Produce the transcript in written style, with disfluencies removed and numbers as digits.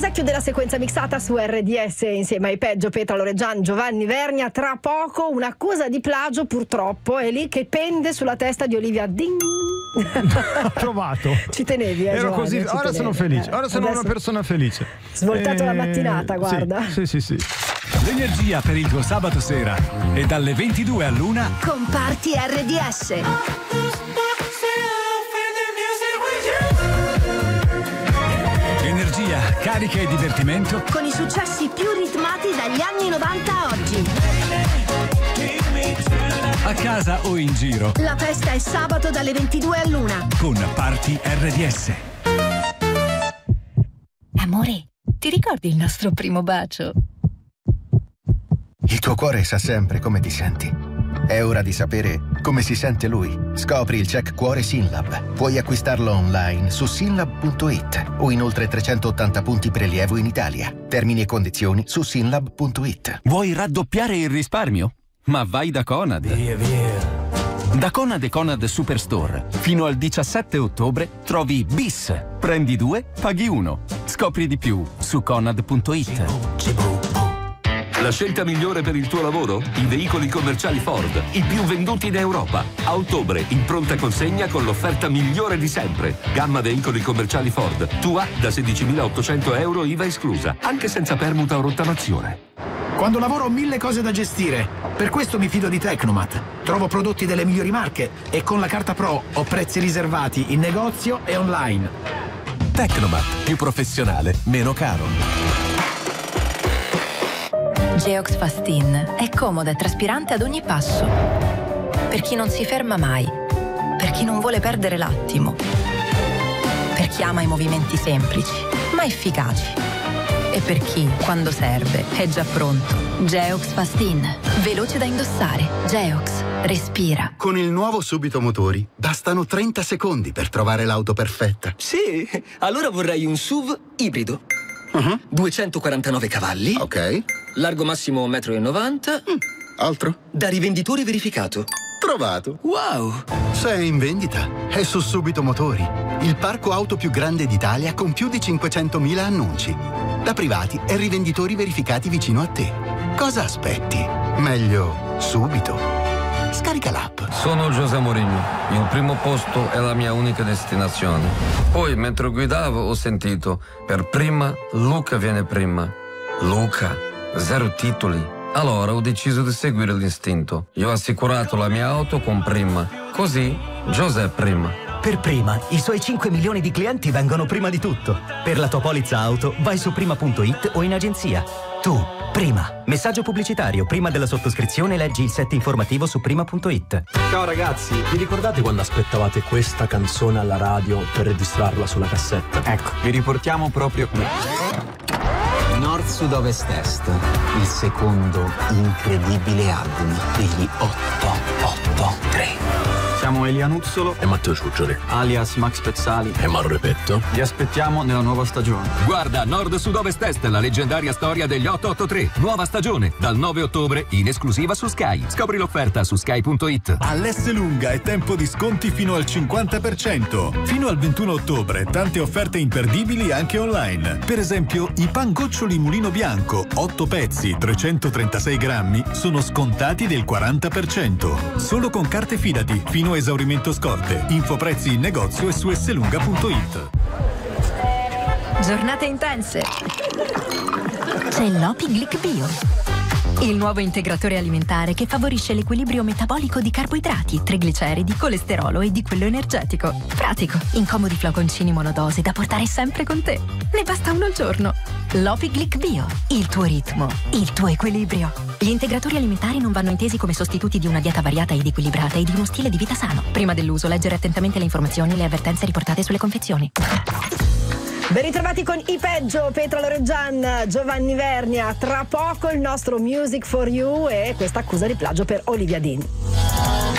Questa chiude la sequenza mixata su RDS insieme ai Peggio, Petra Loreggian, Giovanni Vernia. Tra poco un'accusa di plagio, purtroppo è lì che pende sulla testa di Olivia. Ding! Provato. Ci tenevi, ero Giovanni, così. Ora tenevi. sono felice. Ora sono Adesso una persona felice. Svoltato la mattinata, guarda. Sì. L'energia per il tuo sabato sera e dalle 22 all'1 con Party RDS. energia, carica e divertimento Con i successi più ritmati dagli anni 90 a oggi. a casa o in giro La festa è sabato dalle 22 all'1 con Party RDS. Amore, ti ricordi il nostro primo bacio? Il tuo cuore sa sempre come ti senti. È ora di sapere come si sente lui. Scopri il check cuore Synlab. Puoi acquistarlo online su synlab.it o in oltre 380 punti prelievo in Italia. Termini e condizioni su synlab.it. Vuoi raddoppiare il risparmio? Ma vai da Conad. Da Conad e Conad Superstore. Fino al 17 ottobre trovi BIS. Prendi 2, paghi 1. Scopri di più su conad.it. La scelta migliore per il tuo lavoro? I veicoli commerciali Ford, i più venduti in Europa. A ottobre, in pronta consegna con l'offerta migliore di sempre. Gamma veicoli commerciali Ford. Tua da 16.800 euro IVA esclusa, anche senza permuta o rottamazione. Quando lavoro ho 1000 cose da gestire. Per questo mi fido di Tecnomat. Trovo prodotti delle migliori marche e con la carta Pro ho prezzi riservati in negozio e online. Tecnomat, più professionale, meno caro. Geox Fastin è comoda e traspirante ad ogni passo. Per chi non si ferma mai, per chi non vuole perdere l'attimo, per chi ama i movimenti semplici ma efficaci e per chi, quando serve, è già pronto. Geox Fastin, veloce da indossare. Geox, respira. Con il nuovo Subito Motori bastano 30 secondi per trovare l'auto perfetta. Sì, allora vorrei un SUV ibrido. 249 cavalli. Ok. Largo massimo 1,90 m. Altro? Da rivenditore verificato. Trovato. Wow! Se è in vendita, è su Subito Motori, il parco auto più grande d'Italia con più di 500.000 annunci. Da privati e rivenditori verificati vicino a te. Cosa aspetti? Meglio subito. Scarica l'app. Sono José Mourinho. Il primo posto è la mia unica destinazione. Poi, mentre guidavo, ho sentito: per prima, Luca viene prima. Luca, 0 titoli. Allora ho deciso di seguire l'istinto. Io ho assicurato la mia auto con Prima. Così, José prima. Per Prima, i suoi 5 milioni di clienti vengono prima di tutto. Per la tua polizza auto, vai su prima.it o in agenzia. Tu, Prima. Messaggio pubblicitario. Prima della sottoscrizione leggi il set informativo su prima.it. Ciao ragazzi, vi ricordate quando aspettavate questa canzone alla radio per registrarla sulla cassetta? Ecco, vi riportiamo proprio qui. Nord, Sud, Ovest, Est, il secondo incredibile album degli 883. Siamo Elia Nuzzolo e Matteo Ciuccioli, alias Max Pezzali e Mauro Repetto. Vi aspettiamo nella nuova stagione. Guarda Nord, Sud, Ovest, Est, la leggendaria storia degli 883. Nuova stagione, dal 9 ottobre, in esclusiva su Sky. Scopri l'offerta su sky.it. All'Esselunga è tempo di sconti fino al 50%. Fino al 21 ottobre, tante offerte imperdibili anche online. Per esempio, i pangoccioli Mulino Bianco, 8 pezzi, 336 grammi, sono scontati del 40%. Solo con carte Fidati, fino a esaurimento scorte. Info prezzi in negozio e su esselunga.it. Giornate intense. C'è l'Opi Glic Bio, il nuovo integratore alimentare che favorisce l'equilibrio metabolico di carboidrati, trigliceridi, colesterolo e di quello energetico. Pratico, in comodi flaconcini monodose da portare sempre con te. Ne basta uno al giorno. L'Opi Glic Bio, il tuo ritmo, il tuo equilibrio. Gli integratori alimentari non vanno intesi come sostituti di una dieta variata ed equilibrata e di uno stile di vita sano. Prima dell'uso, leggere attentamente le informazioni e le avvertenze riportate sulle confezioni. Ben ritrovati con i Peggio, Petra Loreggian, Giovanni Vernia. Tra poco il nostro Music for You e questa accusa di plagio per Olivia Dean.